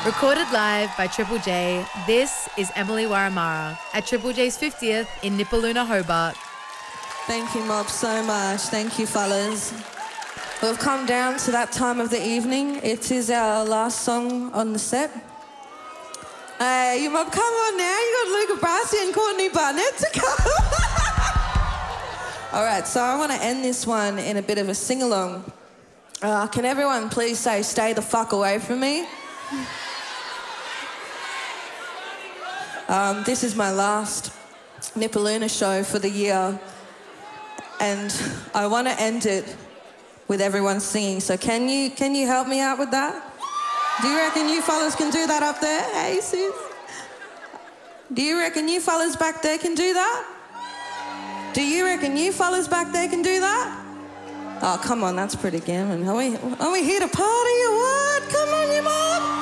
Recorded live by Triple J, this is Emily Waramara at Triple J's 50th in Nipaluna, Hobart. Thank you, Mob, so much. Thank you, fellas. We've come down to that time of the evening. It is our last song on the set. Hey, you Mob, come on now. You got Luca Brasi and Courtney Barnett to come. All right, so I want to end this one in a bit of a sing-along. Can everyone please say, stay the fuck away from me? This is my last Nipaluna show for the year, and I want to end it with everyone singing. So can you help me out with that? Do you reckon you fellas can do that up there? Hey, sis. Do you reckon you fellas back there can do that? Do you reckon you fellas back there can do that? Oh, come on, that's pretty gammon. Are we here to party or what? Come on, you mom.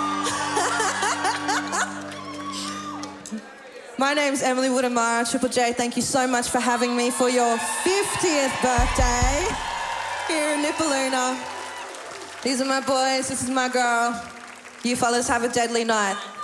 My name's Emily Waramara, Triple J. Thank you so much for having me for your 50th birthday here in Nipaluna. These are my boys, this is my girl. You fellas have a deadly night.